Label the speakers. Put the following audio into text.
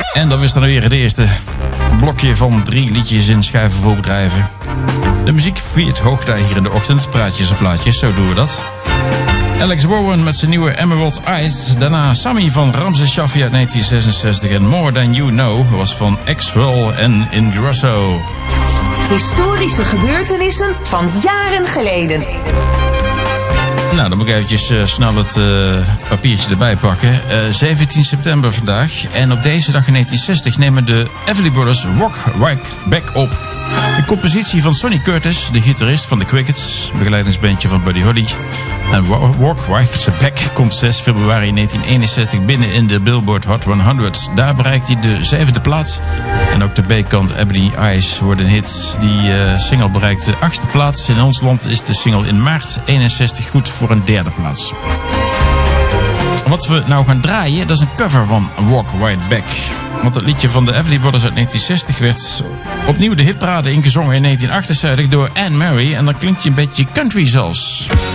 Speaker 1: En dat was dan weer het eerste blokje van 3 liedjes in Schijven voor Bedrijven. De muziek viert hoogtij hier in de ochtend. Praatjes en plaatjes, zo doen we dat. Alex Bowen met zijn nieuwe Emerald Eyes. Daarna Sammy van Ramses Shaffi uit 1966. En More Than You Know was van Axwell en Ingrosso.
Speaker 2: Historische gebeurtenissen van jaren geleden.
Speaker 1: Nou, dan moet ik eventjes snel het papiertje erbij pakken. 17 september vandaag. En op deze dag in 1960 nemen de Everly Brothers Walk Right Back op. Een compositie van Sonny Curtis, de gitarist van de Crickets, begeleidingsbandje van Buddy Holly. En Walk Right Back komt 6 februari 1961 binnen in de Billboard Hot 100. Daar bereikt hij de 7e plaats. En ook de B-kant Ebony Eyes wordt een hit. Die single bereikt de 8e plaats. In ons land is de single in maart 61 goed voor een 3e plaats. Wat we nou gaan draaien, dat is een cover van Walk Right Back. Want het liedje van de Everly Brothers uit 1960 werd opnieuw de hitparade ingezongen in 1978 door Anne Murray. En dan klinkt je een beetje country zelfs.